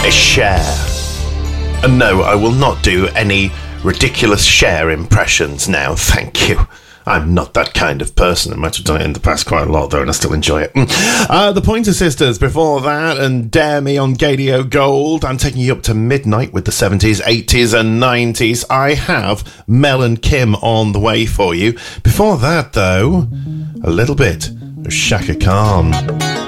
a Cher. And no, I will not do any ridiculous Cher impressions now, thank you. I'm not that kind of person. I might have done it in the past quite a lot, though, and I still enjoy it. The Pointer Sisters before that, and Dare Me on Gadio Gold. I'm taking you up to midnight with the 70s, 80s, and 90s. I have Mel and Kim on the way for you. Before that, though, a little bit of Shaka Khan.